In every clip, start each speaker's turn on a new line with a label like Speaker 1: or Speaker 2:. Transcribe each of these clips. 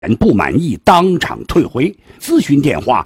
Speaker 1: 不满意当场退回。咨询电话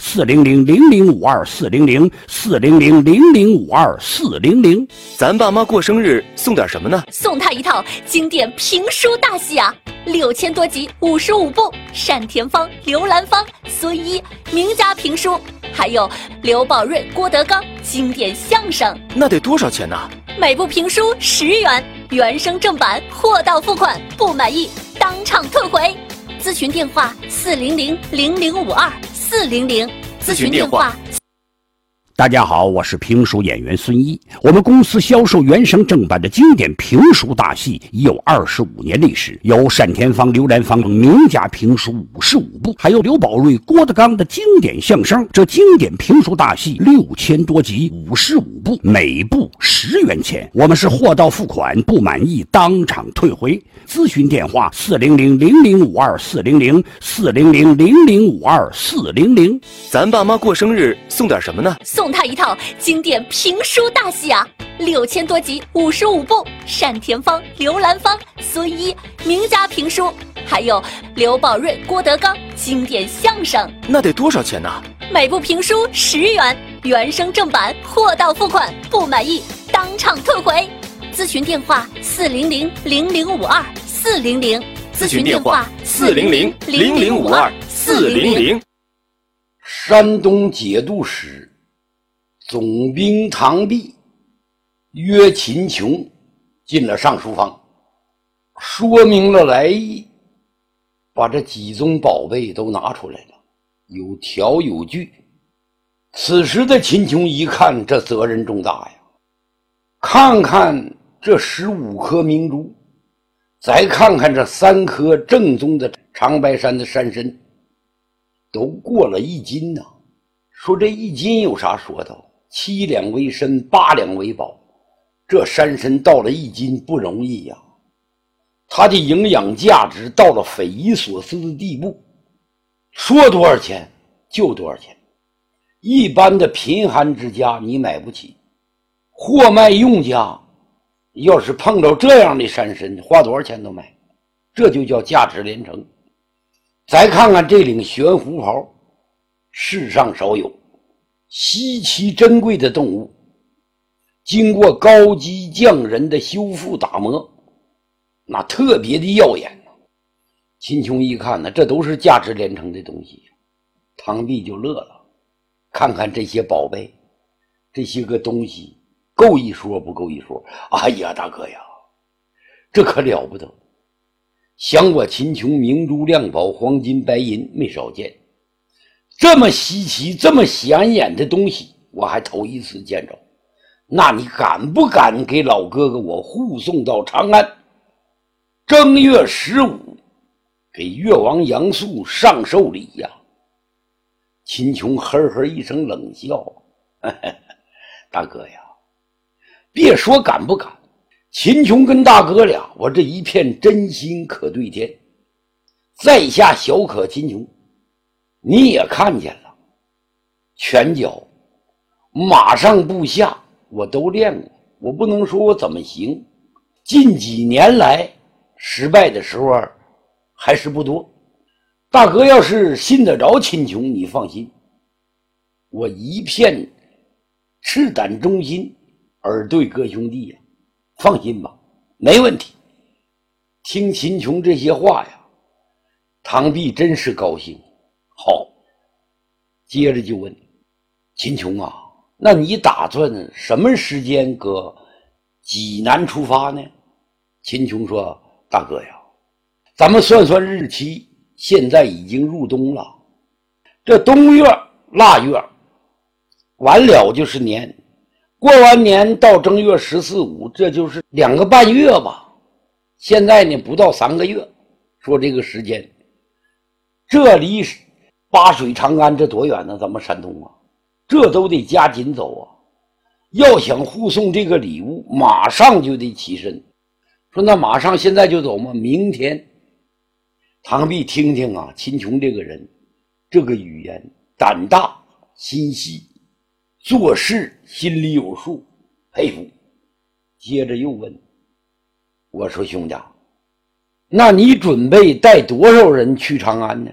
Speaker 1: 400-0052-400，400-0052-400。
Speaker 2: 咱爸妈过生日送点什么呢？
Speaker 3: 送他一套经典评书大戏啊，6000多集，55部，单田芳、刘兰芳、孙一名家评书，还有刘宝瑞、郭德纲经典相声。
Speaker 2: 那得多少钱呢？
Speaker 3: 每部评书10元，原声正版，货到付款，不满意当场退回。咨询电话400-0052-400，咨询电话。
Speaker 1: 大家好，我是评书演员孙一。我们公司销售原声正版的经典评书大戏已有25年历史，有单田芳、刘兰芳等名家评书55部，还有刘宝瑞、郭德纲的经典相声。这经典评书大戏6000多集，55部，每部10元钱。我们是货到付款，不满意当场退回。咨询电话400-0052-400，400-0052-400。
Speaker 2: 咱爸妈过生日送点什么呢？
Speaker 3: 送他一套经典评书大戏啊，6000多集，55部，单田芳、刘兰芳、孙一名家评书，还有刘宝瑞、郭德纲经典相声。
Speaker 2: 那得多少钱呢？
Speaker 3: 每部评书10元，原声正版，货到付款，不满意当场退回。咨询电话400-0052-400，
Speaker 2: 咨询电话400-0052-400。
Speaker 4: 山东节度使总兵唐弼约秦琼进了上书房，说明了来意，把这几宗宝贝都拿出来了，有条有据。此时的秦琼一看，这责任重大呀！看看这15颗明珠，再看看这3颗正宗的长白山的山参，都过了1斤呐。说这1斤有啥说道？7两为参，8两为宝。这山参到了1斤不容易呀，它的营养价值到了匪夷所思的地步，说多少钱就多少钱。一般的贫寒之家你买不起，货卖用家要是碰到这样的山参，花多少钱都买，这就叫价值连城。再看看这领玄狐袍，世上少有，稀奇珍贵的动物，经过高级匠人的修复打磨，那特别的耀眼。秦琼一看呢，这都是价值连城的东西。唐弼就乐了，看看这些宝贝，这些个东西够一说不够一说。哎呀，大哥呀，这可了不得，想我秦琼明珠亮宝黄金白银没少见，这么稀奇这么显眼的东西我还头一次见着。那你敢不敢给老哥哥我护送到长安，正月15给越王杨素上寿礼呀？秦琼呵呵一声冷笑，呵呵，大哥呀，别说敢不敢，秦琼跟大哥俩我这一片真心可对天。在下小可秦琼，你也看见了，拳脚马上步下我都练过，我不能说我怎么行，近几年来失败的时候还是不多。大哥要是信得着秦琼，你放心，我一片赤胆忠心而对哥兄弟呀，放心吧，没问题。听秦琼这些话呀，唐弼真是高兴。好，接着就问秦琼啊，那你打算什么时间搁济南出发呢？秦琼说，大哥呀，咱们算算日期，现在已经入冬了，这冬月腊月完了就是年，过完年到正月14、15，这就是2个半月吧。现在呢不到3个月，说这个时间，这离巴水长安这多远呢？咱们山东啊，这都得加紧走啊。要想护送这个礼物，马上就得起身。说那马上现在就走吗？明天。唐弼听听啊，秦琼这个人，这个语言胆大心细，做事心里有数，佩服。接着又问我说，兄弟， 那你准备带多少人去长安呢？